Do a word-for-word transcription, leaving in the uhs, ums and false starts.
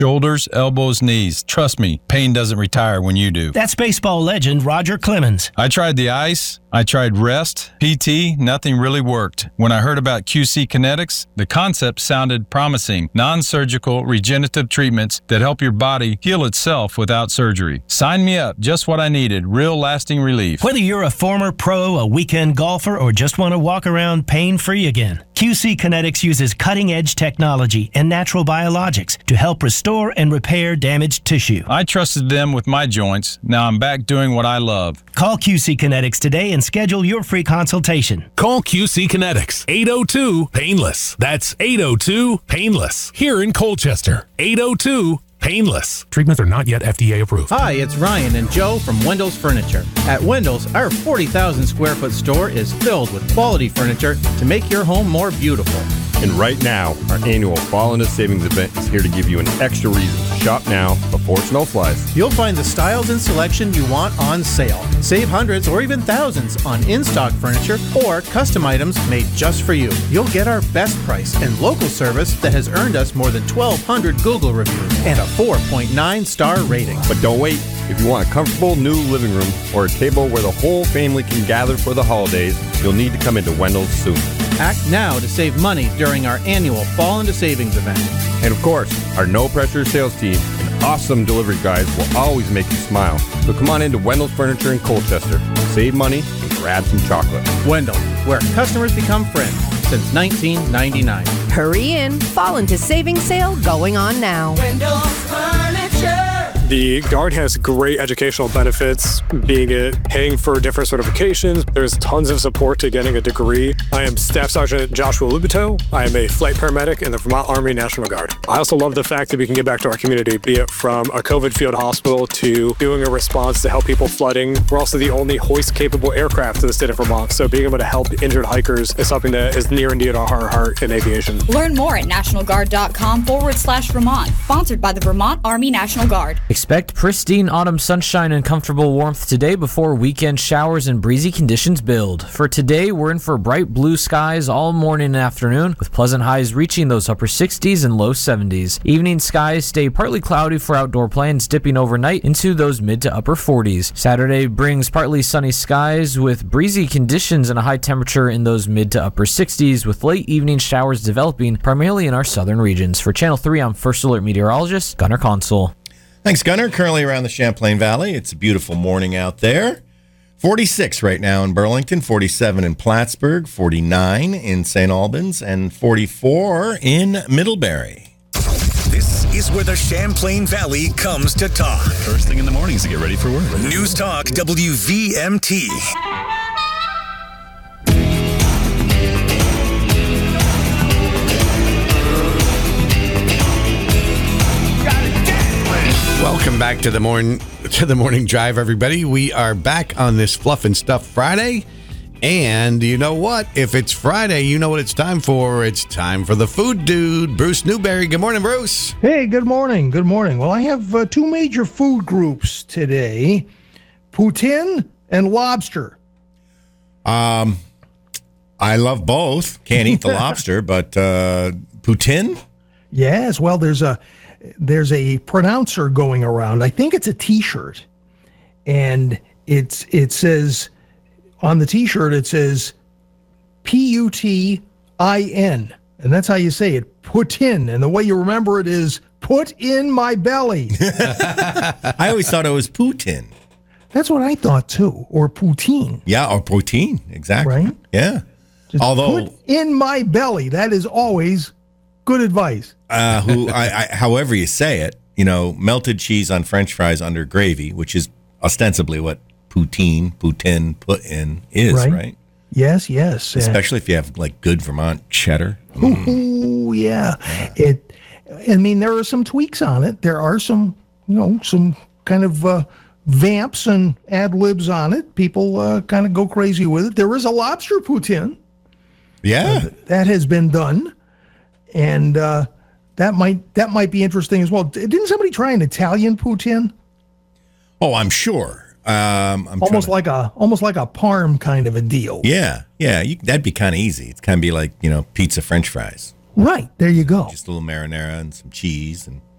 Shoulders, elbows, knees. Trust me, pain doesn't retire when you do. That's baseball legend Roger Clemens. I tried the ice. I tried rest, P T, nothing really worked. When I heard about Q C Kinetics, the concept sounded promising. Non-surgical regenerative treatments that help your body heal itself without surgery. Sign me up, just what I needed, real lasting relief. Whether you're a former pro, a weekend golfer, or just want to walk around pain-free again, Q C Kinetics uses cutting-edge technology and natural biologics to help restore and repair damaged tissue. I trusted them with my joints. Now I'm back doing what I love. Call Q C Kinetics today and schedule your free consultation. Call Q C Kinetics, eight oh two, painless. That's eight oh two, painless. Here in Colchester, eight oh two, painless. Treatments are not yet F D A approved. Hi, it's Ryan and Joe from Wendell's Furniture. At Wendell's, our forty thousand square foot store is filled with quality furniture to make your home more beautiful. And right now, our annual Fall into Savings event is here to give you an extra reason to shop now before snow flies. You'll find the styles and selection you want on sale. Save hundreds or even thousands on in-stock furniture or custom items made just for you. You'll get our best price and local service that has earned us more than twelve hundred Google reviews and a four point nine star rating. But don't wait. If you want a comfortable new living room or a table where the whole family can gather for the holidays, you'll need to come into Wendell's soon. Act now to save money during our annual Fall into Savings event. And of course, our no-pressure sales team and awesome delivery guys will always make you smile. So come on into Wendell's Furniture in Colchester. Save money and grab some chocolate. Wendell, where customers become friends since nineteen ninety-nine. Hurry in. Fall into Savings sale going on now. Wendell's Furniture. The Guard has great educational benefits, being it paying for different certifications. There's tons of support to getting a degree. I am Staff Sergeant Joshua Lubito. I am a flight paramedic in the Vermont Army National Guard. I also love the fact that we can give back to our community, be it from a COVID field hospital to doing a response to help people flooding. We're also the only hoist-capable aircraft in the state of Vermont, so being able to help injured hikers is something that is near and dear to our heart in aviation. Learn more at nationalguard.com forward slash Vermont. Sponsored by the Vermont Army National Guard. Expect pristine autumn sunshine and comfortable warmth today before weekend showers and breezy conditions build. For today, we're in for bright blue skies all morning and afternoon, with pleasant highs reaching those upper sixties and low seventies. Evening skies stay partly cloudy for outdoor plans, dipping overnight into those mid to upper forties. Saturday brings partly sunny skies with breezy conditions and a high temperature in those mid to upper sixties, with late evening showers developing primarily in our southern regions. For Channel three, I'm First Alert Meteorologist Gunnar Consul. Thanks, Gunnar. Currently around the Champlain Valley. It's a beautiful morning out there. forty-six right now in Burlington, forty-seven in Plattsburgh, forty-nine in Saint Albans, and forty-four in Middlebury. This is where the Champlain Valley comes to talk. First thing in the mornings to get ready for work. News Talk W V M T. Welcome back to the morning to the morning drive, everybody. We are back on this Fluff and Stuff Friday, and you know what? If it's Friday, you know what it's time for. It's time for the food dude, Bruce Newberry. Good morning, Bruce. Hey, good morning. Good morning. Well, I have uh, two major food groups today: poutine and lobster. Um, I love both. Can't eat the lobster, but uh, poutine. Yes. Well, there's a. There's a pronouncer going around. I think it's a T-shirt, and it's it says on the T-shirt it says P U T I N, and that's how you say it, Putin. And the way you remember it is put in my belly. I always thought it was Putin. That's what I thought too, or poutine. Yeah, or poutine, exactly. Right? Yeah. Just Although put in my belly, that is always good advice. Uh, who, I, I, however you say it, you know, melted cheese on French fries under gravy, which is ostensibly what poutine, poutine, put in is, right? right? Yes, yes. Especially if you have like good Vermont cheddar. Mm. Ooh, yeah. It. I mean, there are some tweaks on it. There are some, you know, some kind of uh, vamps and ad libs on it. People uh, kind of go crazy with it. There is a lobster poutine. Yeah, uh, that has been done, and. Uh, That might that might be interesting as well. Didn't somebody try an Italian poutine? Oh, I'm sure. Um, I'm almost to... like a almost like a parm kind of a deal. Yeah, yeah, you, that'd be kind of easy. It's kind of be like, you know, pizza French fries. Right, there you go. Just a little marinara and some cheese and